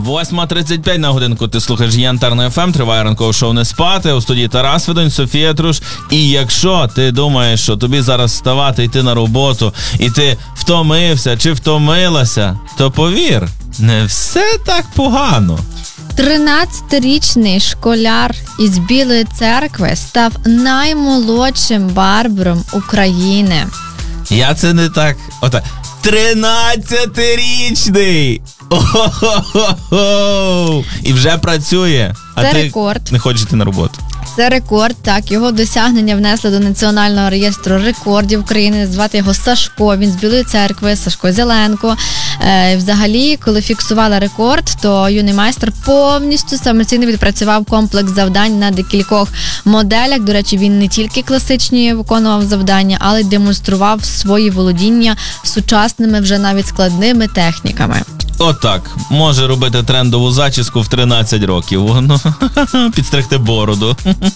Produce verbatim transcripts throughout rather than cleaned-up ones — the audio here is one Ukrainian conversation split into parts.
восьма тридцять п'ять на годинку. Ти слухаєш Янтарне еф ем, триває ранкове шоу «Не спати». У студії Тарас Федунь, Софія Труш. І якщо ти думаєш, що тобі зараз вставати, йти на роботу, і ти втомився чи втомилася, то повір, не все так погано. тринадцятирічний школяр із Білої Церкви став наймолодшим барбером України. Я це не так... Ота. тринадцятирічний! О-хо-хо-хо! І вже працює. А це ти рекорд. Не хочеш йти на роботу. Це рекорд, так. Його досягнення внесли до Національного реєстру рекордів України. Звати його Сашко, він з Білої Церкви, Сашко Зеленко. Е, взагалі, коли фіксували рекорд, то юний майстер повністю самостійно відпрацював комплекс завдань на декількох моделях. До речі, він не тільки класичні виконував завдання, але й демонстрував свої володіння сучасними, вже навіть складними техніками. Отак, може робити трендову зачіску в тринадцять років. Воно підстригти бороду.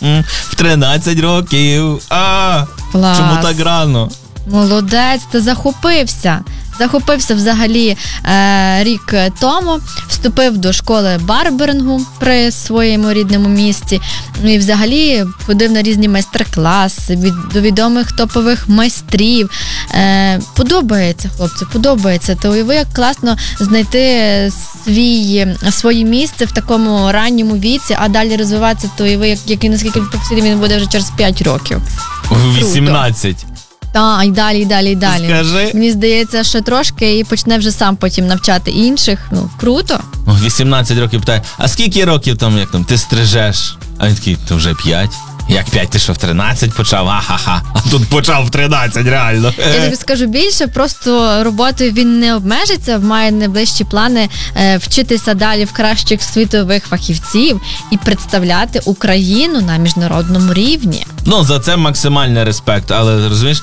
В тринадцять років. А, Клас. Чому так рано? Молодець, ти захопився. Захопився взагалі е, рік тому, вступив до школи барберингу при своєму рідному місті і взагалі ходив на різні майстер-класи від, до відомих топових майстрів. Е, подобається, хлопці, подобається. Ти уяви, як класно знайти свій, своє місце в такому ранньому віці, а далі розвиватися, то уяви, як, як, наскільки професійний він буде вже через п'ять років. вісімнадцять. Так, і далі, і далі, і далі. Скажи. Мені здається, що трошки і почне вже сам потім навчати інших. Ну, круто. вісімнадцять років питає, а скільки років там, як там, ти стрижеш? А він такий, то вже п'ять. Як п'ять? Ти що, в тринадцять почав? Ахаха. А тут почав в тринадцять, реально. Я тобі скажу більше, просто роботою він не обмежиться, має найближчі плани е, вчитися далі в кращих світових фахівців і представляти Україну на міжнародному рівні. Ну, за це максимальний респект, але, розумієш,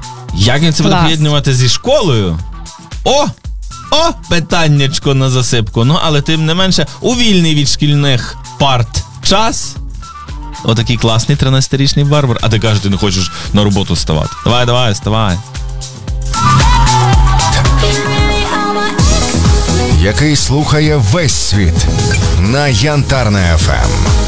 як він це буде Клас. поєднувати зі школою? О! О! Питаннячко на засипку. Ну, але тим не менше, у вільний від шкільних парт час. Отакий класний тринадцятирічний барбер. А ти кажеш, ти не хочеш на роботу вставати. Давай, давай, вставай. Який слухає весь світ на Янтарне еф ем.